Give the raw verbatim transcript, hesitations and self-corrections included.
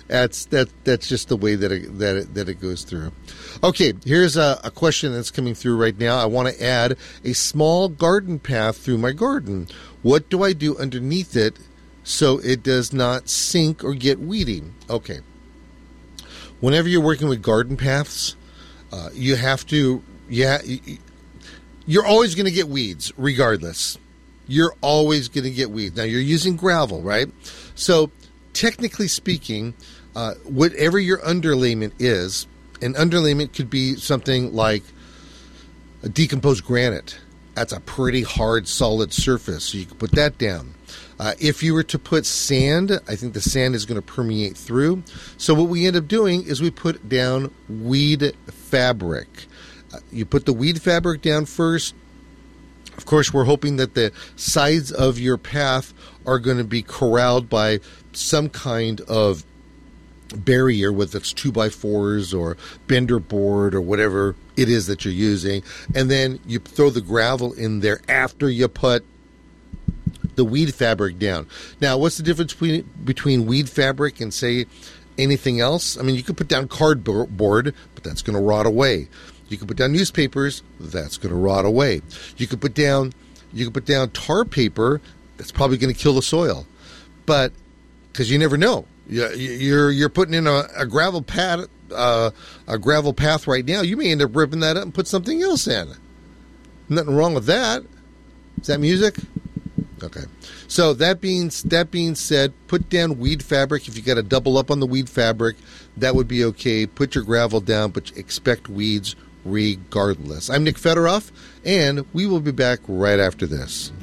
That's that. That's just the way that it, that it, that it goes through. Okay, here's a, a question that's coming through right now. I want to add a small garden path through my garden. What do I do underneath it so it does not sink or get weedy? Okay. Whenever you're working with garden paths, uh, you have to. Yeah, you're always going to get weeds, regardless. You're always going to get weeds. Now you're using gravel, right? So technically speaking. Uh, whatever your underlayment is, an underlayment could be something like a decomposed granite. That's a pretty hard, solid surface, so you can put that down. Uh, if you were to put sand, I think the sand is going to permeate through. So what we end up doing is we put down weed fabric. Uh, you put the weed fabric down first. Of course, we're hoping that the sides of your path are going to be corralled by some kind of barrier, whether it's two by fours or bender board or whatever it is that you're using, and then you throw the gravel in there after you put the weed fabric down. Now, what's the difference between between weed fabric and, say, anything else? I mean, you could put down cardboard, but that's going to rot away. You could put down newspapers, that's going to rot away. You could put down you could put down tar paper, that's probably going to kill the soil, but because you never know. You're you're putting in a, a gravel pad, uh, a gravel path right now. You may end up ripping that up and put something else in. Nothing wrong with that. Is that music? Okay. So that being that being said, put down weed fabric. If you got to double up on the weed fabric, that would be okay. Put your gravel down, but expect weeds regardless. I'm Nick Federoff, and we will be back right after this.